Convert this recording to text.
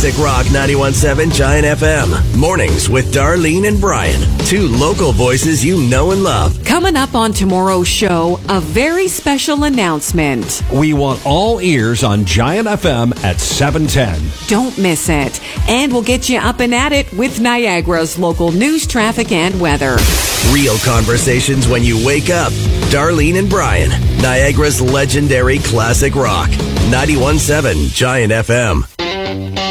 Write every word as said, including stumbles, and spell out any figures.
Classic Rock ninety-one point seven Giant F M. Mornings with Darlene and Brian. Two local voices you know and love. Coming up on tomorrow's show, a very special announcement. We want all ears on Giant F M at seven ten. Don't miss it. And we'll get you up and at it with Niagara's local news, traffic, and weather. Real conversations when you wake up. Darlene and Brian. Niagara's legendary Classic Rock ninety-one point seven Giant F M.